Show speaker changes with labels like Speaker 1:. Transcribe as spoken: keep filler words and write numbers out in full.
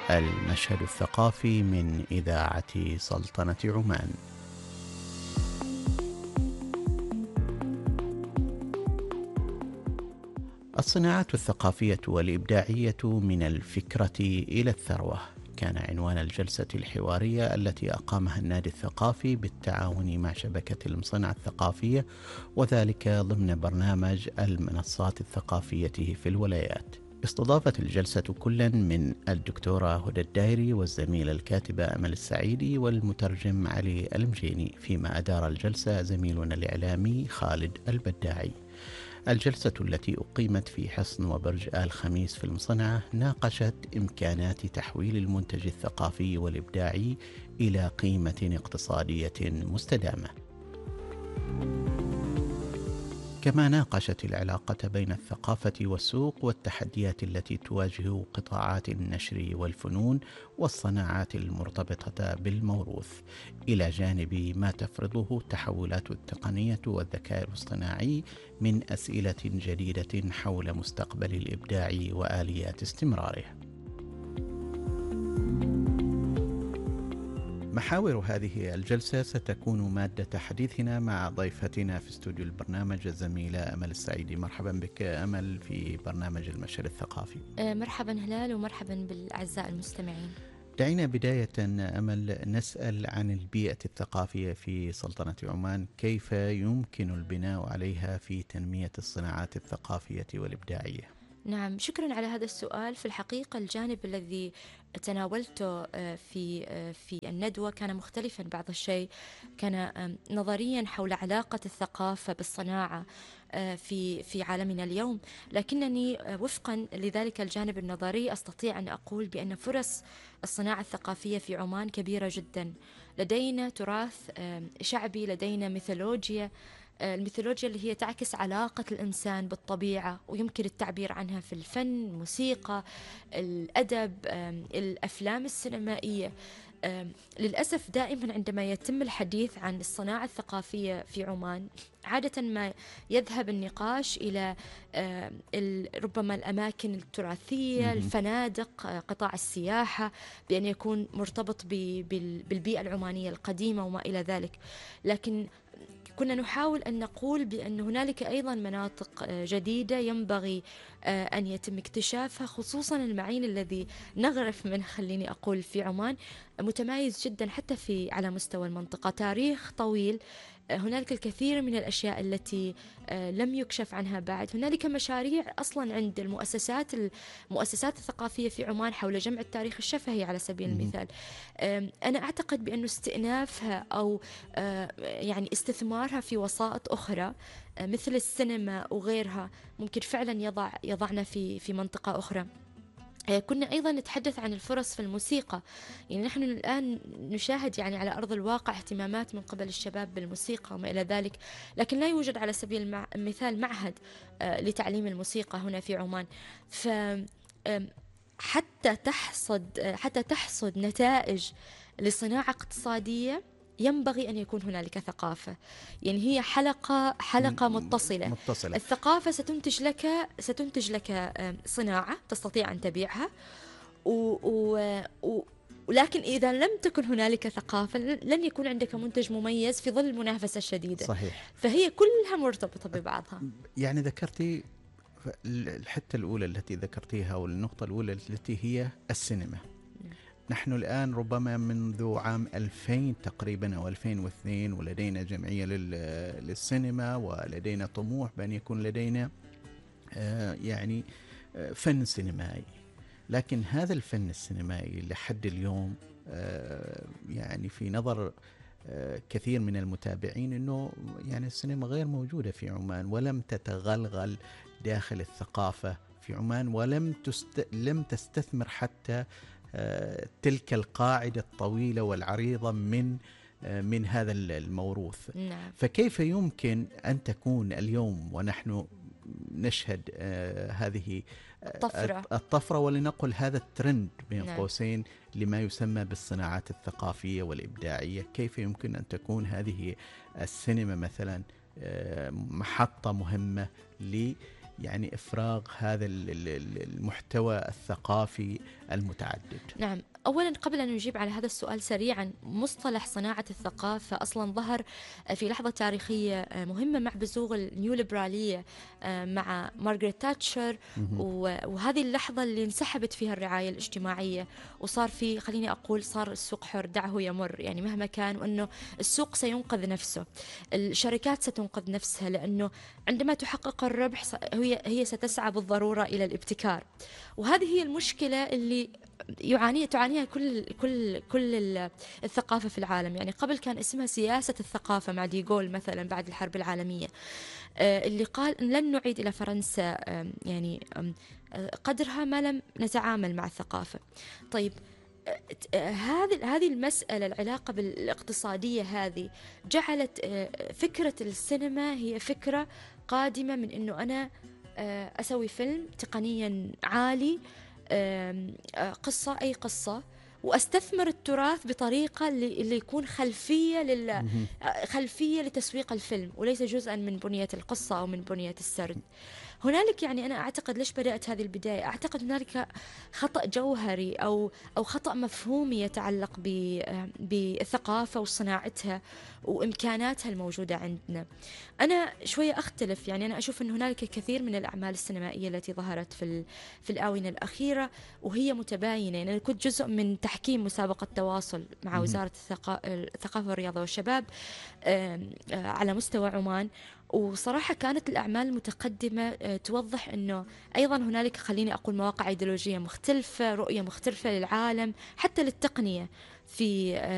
Speaker 1: المشهد الثقافي من إذاعة سلطنة عمان. الصناعة الثقافية والإبداعية من الفكرة إلى الثروة كان عنوان الجلسة الحوارية التي أقامها النادي الثقافي بالتعاون مع شبكة المصنع الثقافية، وذلك ضمن برنامج المنصات الثقافية في الولايات. استضافت الجلسة كلا من الدكتورة هدى الدايري والزميلة الكاتبة أمل السعيدي والمترجم علي المجيني، فيما أدار الجلسة زميلنا الإعلامي خالد البداعي. الجلسة التي أقيمت في حصن وبرج آل خميس في المصنعة ناقشت إمكانات تحويل المنتج الثقافي والإبداعي إلى قيمة اقتصادية مستدامة، كما ناقشت العلاقة بين الثقافة والسوق والتحديات التي تواجه قطاعات النشر والفنون والصناعات المرتبطة بالموروث، إلى جانب ما تفرضه تحولات التقنية والذكاء الاصطناعي من أسئلة جديدة حول مستقبل الإبداع وآليات استمراره. محاور هذه الجلسة ستكون مادة حديثنا مع ضيفتنا في استوديو البرنامج الزميلة أمل السعيدي. مرحبا بك أمل في برنامج المشهد الثقافي.
Speaker 2: مرحبا هلال، ومرحبا بالأعزاء المستمعين.
Speaker 1: دعينا بداية أمل نسأل عن البيئة الثقافية في سلطنة عمان، كيف يمكن البناء عليها في تنمية الصناعات الثقافية والإبداعية؟
Speaker 2: نعم، شكرا على هذا السؤال. في الحقيقة الجانب الذي تناولته في في الندوة كان مختلفا بعض الشيء، كان نظريا حول علاقة الثقافة بالصناعة في في عالمنا اليوم، لكنني وفقا لذلك الجانب النظري أستطيع أن أقول بأن فرص الصناعة الثقافية في عمان كبيرة جدا. لدينا تراث شعبي، لدينا ميثولوجيا، الميثولوجيا اللي هي تعكس علاقة الإنسان بالطبيعة، ويمكن التعبير عنها في الفن، الموسيقى، الأدب، الأفلام السينمائية. للأسف دائما عندما يتم الحديث عن الصناعة الثقافية في عمان عادة ما يذهب النقاش إلى ربما الأماكن التراثية، الفنادق، قطاع السياحة، بأن يكون مرتبط بالبيئة العمانية القديمة وما إلى ذلك. لكن كنا نحاول أن نقول بأن هنالك أيضا مناطق جديدة ينبغي أن يتم اكتشافها، خصوصا المعين الذي نغرف منه، خليني أقول، في عمان متميز جدا حتى في على مستوى المنطقة، تاريخ طويل. هنالك الكثير من الأشياء التي لم يكشف عنها بعد. هنالك مشاريع أصلا عند المؤسسات المؤسسات الثقافية في عمان حول جمع التاريخ الشفهي على سبيل المثال. أنا أعتقد بأن استئنافها أو يعني استثمارها في وسائط أخرى مثل السينما وغيرها ممكن فعلا يضع يضعنا في في منطقة أخرى. كنا أيضا نتحدث عن الفرص في الموسيقى، يعني نحن الآن نشاهد يعني على أرض الواقع اهتمامات من قبل الشباب بالموسيقى وما إلى ذلك، لكن لا يوجد على سبيل المثال معهد لتعليم الموسيقى هنا في عمان. ف حتى تحصد حتى تحصد نتائج لصناعة اقتصادية ينبغي أن يكون هنالك ثقافة، يعني هي حلقة حلقة متصلة.
Speaker 1: متصلة.
Speaker 2: الثقافة ستنتج لك ستنتج لك صناعة تستطيع أن تبيعها، و و و ولكن إذا لم تكن هنالك ثقافة لن يكون عندك منتج مميز في ظل المنافسة الشديدة.
Speaker 1: صحيح.
Speaker 2: فهي كلها مرتبطة ببعضها.
Speaker 1: يعني ذكرتي الحتة الأولى التي ذكرتيها، والنقطة الأولى التي هي السينما. نحن الآن ربما منذ عام ألفين تقريبا أو ألفين واثنين ولدينا جمعية للسينما، ولدينا طموح بأن يكون لدينا يعني فن سينمائي، لكن هذا الفن السينمائي لحد اليوم يعني في نظر كثير من المتابعين أنه يعني السينما غير موجودة في عمان، ولم تتغلغل داخل الثقافة في عمان، ولم تست... لم تستثمر حتى تلك القاعدة الطويلة والعريضة من من هذا الموروث.
Speaker 2: نعم.
Speaker 1: فكيف يمكن أن تكون اليوم ونحن نشهد هذه
Speaker 2: الطفرة,
Speaker 1: الطفرة ولنقل هذا الترند بين نعم. قوسين لما يسمى بالصناعات الثقافية والإبداعية، كيف يمكن أن تكون هذه السينما مثلا محطة مهمة يعني إفراغ هذا ال- ال- المحتوى الثقافي المتعدد؟
Speaker 2: نعم، أولا قبل أن نجيب على هذا السؤال سريعا، مصطلح صناعة الثقافة أصلا ظهر في لحظة تاريخية مهمة مع بزوغ النيوليبرالية مع مارغريت تاتشر،
Speaker 1: مهم.
Speaker 2: وهذه اللحظة اللي انسحبت فيها الرعاية الاجتماعية، وصار في، خليني أقول، صار السوق حر، دعه يمر، يعني مهما كان، وأنه السوق سينقذ نفسه، الشركات ستنقذ نفسها، لأنه عندما تحقق الربح هي هي ستسعى بالضرورة إلى الابتكار. وهذه هي المشكلة اللي يعاني تعانيها كل كل كل الثقافة في العالم. يعني قبل كان اسمها سياسة الثقافة مع ديغول مثلا بعد الحرب العالمية، اللي قال إن لن نعيد إلى فرنسا يعني قدرها ما لم نتعامل مع الثقافة. طيب، هذه هذه المسألة، العلاقة بالاقتصادية هذه، جعلت فكرة السينما هي فكرة قادمة من إنه أنا أسوي فيلم تقنيا عالي، قصة أي قصة، وأستثمر التراث بطريقة اللي, اللي يكون خلفية لل
Speaker 1: مهم.
Speaker 2: خلفية لتسويق الفيلم، وليس جزءا من بنية القصة أو من بنية السرد. هنالك، يعني أنا أعتقد، ليش بدأت هذه البداية؟ أعتقد هنالك خطأ جوهري أو أو خطأ مفهومي يتعلق بالثقافة وصناعتها وإمكاناتها الموجودة عندنا. أنا شوية أختلف، يعني أنا أشوف أن هنالك كثير من الأعمال السينمائية التي ظهرت في في الآونة الأخيرة وهي متباينة. يعني أنا كنت جزء من تحكيم مسابقة تواصل مع وزارة الثقافة والرياضة والشباب على مستوى عمان، وصراحة كانت الأعمال المتقدمة توضح أنه أيضا هنالك، خليني أقول، مواقع أيديولوجية مختلفة، رؤية مختلفة للعالم، حتى للتقنية في